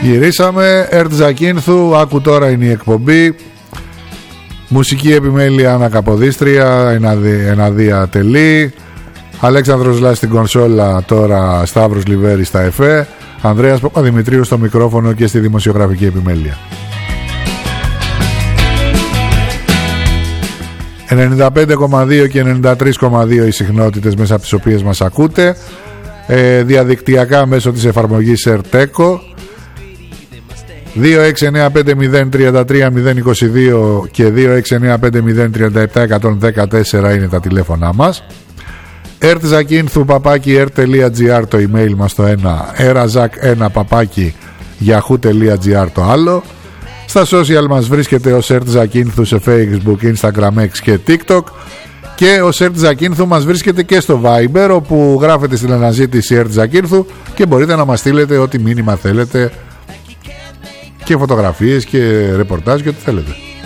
Γυρίσαμε. Ερτ Ζακίνθου, άκου τώρα είναι η εκπομπή. Μουσική επιμέλεια Άννα Καποδίστρια, Εναδία Τελή. Αλέξανδρος Λάς στην κονσόλα, τώρα Σταύρος Λιβέρης στα ΕΦΕ. Ανδρέας Παπαδημητρίου στο μικρόφωνο και στη δημοσιογραφική επιμέλεια. 95,2 και 93,2 οι συχνότητες μέσα από τις οποίες μας ακούτε. Διαδικτυακά μέσω της εφαρμογής Ερτέκο. 26950330022 και 26950371014 είναι τα τηλέφωνά μας. ertzakinthu@ert.gr το email μας το ένα, erazak1@yahoo.gr το άλλο. Στα social μας βρίσκεται ο Ertzakinthu σε Facebook, Instagram, X και TikTok. Και ο Ertzakinthu μας βρίσκεται και στο Viber, όπου γράφετε στην αναζήτηση Ertzakinthu και μπορείτε να μας στείλετε ό,τι μήνυμα θέλετε και φωτογραφίες και ρεπορτάζ και ό,τι θέλετε.